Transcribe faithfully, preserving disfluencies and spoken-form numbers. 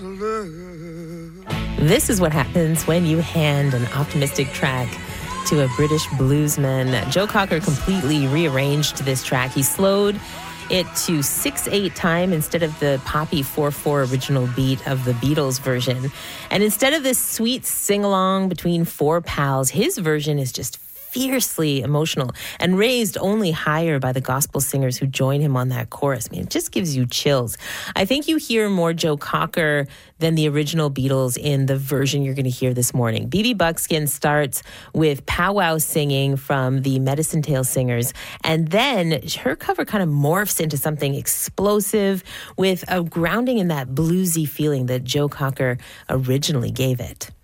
This is what happens when you hand an optimistic track to a British bluesman. Joe Cocker completely rearranged this track. He slowed it to six eight time instead of the poppy four four original beat of the Beatles version. And instead of this sweet sing-along between four pals, his version is just fiercely emotional and raised only higher by the gospel singers who join him on that chorus. I mean, it just gives you chills. I think you hear more Joe Cocker than the original Beatles in the version you're going to hear this morning. B B Buckskin starts with powwow singing from the Medicine Tail Singers, and then her cover kind of morphs into something explosive with a grounding in that bluesy feeling that Joe Cocker originally gave it.